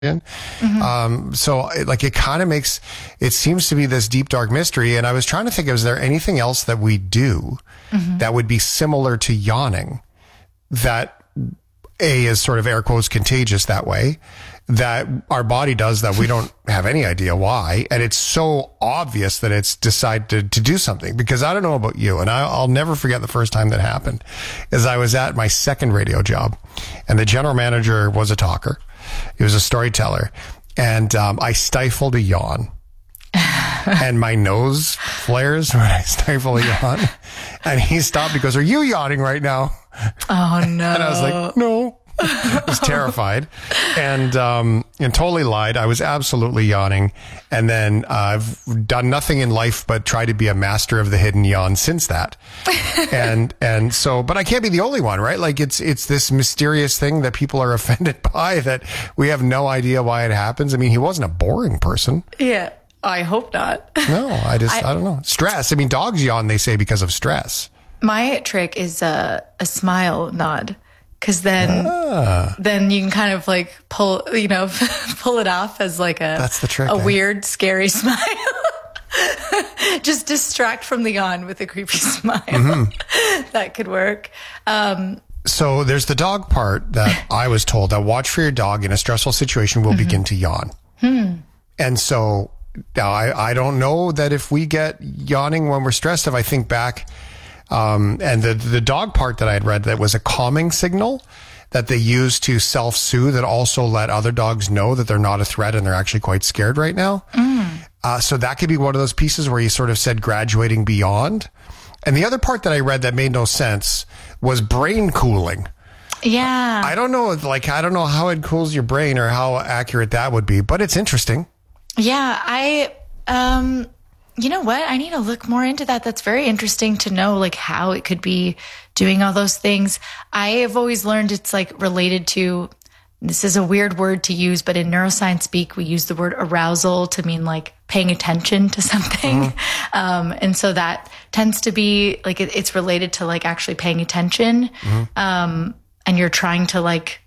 So like it kind of it seems to be this deep, dark mystery. And I was trying to think, is there anything else that we do that would be similar to yawning that is sort of air quotes contagious that way, that our body does that we don't have any idea why. And it's so obvious that it's decided to do something, because I don't know about you, and I'll never forget the first time that happened is I was at my second radio job and the general manager was a talker. He was a storyteller, and I stifled a yawn. And my nose flares when I stifle a yawn. And he stopped. He goes, "Are you yawning right now?" Oh, no. And I was like, "No." I was terrified and totally lied. I was absolutely yawning. And then I've done nothing in life but try to be a master of the hidden yawn since that. And so, but I can't be the only one, right? Like it's this mysterious thing that people are offended by that we have no idea why it happens. I mean, he wasn't a boring person. Yeah. I hope not. No, I don't know. Stress. I mean, dogs yawn, they say, because of stress. My trick is a smile nod. Because then you can kind of like pull it off as like that's the trick, a weird, scary smile. Just distract from the yawn with a creepy smile. That could work. So there's the dog part that I was told that watch for your dog in a stressful situation will begin to yawn. And so now I don't know that if we get yawning when we're stressed, if I think back, and the dog part that I had read, that was a calming signal that they use to self-soothe that also let other dogs know that they're not a threat and they're actually quite scared right now. So that could be one of those pieces where you sort of said graduating beyond. And the other part that I read that made no sense was brain cooling. Yeah. I don't know how it cools your brain or how accurate that would be, but it's interesting. Yeah. You know what? I need to look more into that. That's very interesting to know, like how it could be doing all those things. I have always learned it's like related to, this is a weird word to use, but in neuroscience speak, we use the word arousal to mean like paying attention to something. And so that tends to be like, it's related to like actually paying attention. And you're trying to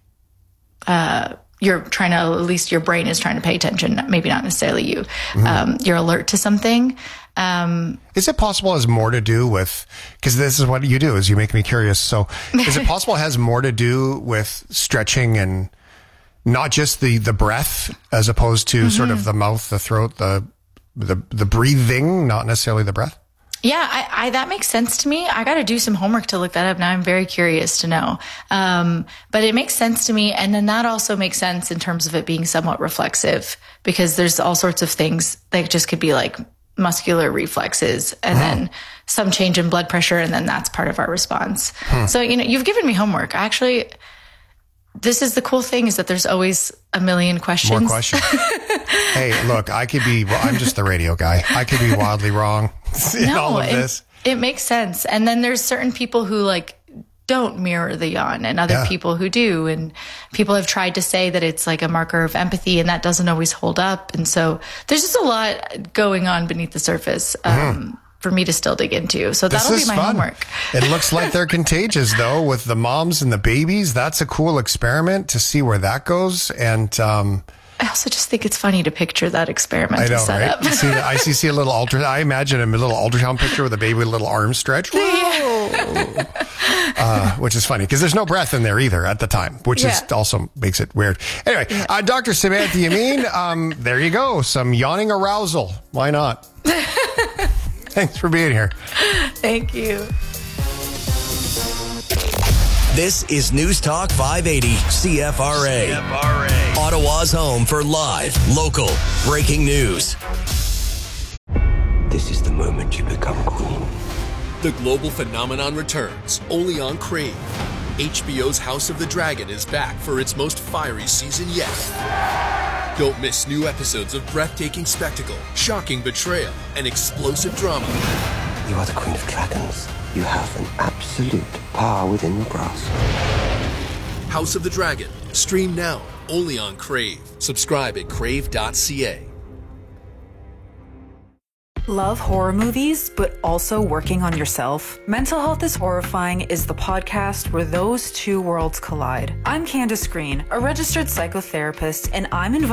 at least your brain is trying to pay attention, maybe not necessarily you. You're alert to something. Is it possible it has more to do with, because this is what you do, is you make me curious. So is it possible it has more to do with stretching and not just the breath as opposed to sort of the mouth, the throat, the breathing, not necessarily the breath? Yeah, I that makes sense to me. I got to do some homework to look that up. Now I'm very curious to know. But it makes sense to me. And then that also makes sense in terms of it being somewhat reflexive, because there's all sorts of things that just could be like muscular reflexes and then some change in blood pressure. And then that's part of our response. So, you've given me homework. Actually, this is the cool thing, is that there's always a million questions. More questions. Hey, look, I'm just the radio guy. I could be wildly wrong in all of this. It makes sense. And then there's certain people who like don't mirror the yawn and other people who do. And people have tried to say that it's like a marker of empathy, and that doesn't always hold up. And so there's just a lot going on beneath the surface. For me to still dig into. So that'll be my homework. It looks like they're contagious though, with the moms and the babies. That's a cool experiment to see where that goes. And I also just think it's funny to picture that experimental setup. Right? I see a little I imagine a little ultrasound picture with a baby with a little arm stretch. Which is funny because there's no breath in there either at the time, which is also makes it weird. Anyway, Dr. Samantha Yamin, there you go. Some yawning arousal. Why not? Thanks for being here. Thank you. This is News Talk 580 CFRA. Ottawa's home for live, local, breaking news. This is the moment you become queen. The global phenomenon returns, only on Crave. HBO's House of the Dragon is back for its most fiery season yet. Don't miss new episodes of breathtaking spectacle, shocking betrayal, and explosive drama. You are the Queen of Dragons. You have an absolute power within your grasp. House of the Dragon. Stream now, only on Crave. Subscribe at crave.ca. Love horror movies, but also working on yourself? Mental Health is Horrifying is the podcast where those two worlds collide. I'm Candace Green, a registered psychotherapist, and I'm inviting